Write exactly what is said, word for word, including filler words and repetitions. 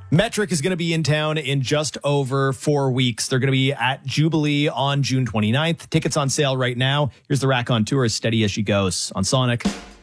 Metric is going to be in town in just over four weeks. They're going to be at Jubilee on June twenty-ninth. Tickets on sale right now. Here's the Rack on Tour, as steady as she goes on Sonic.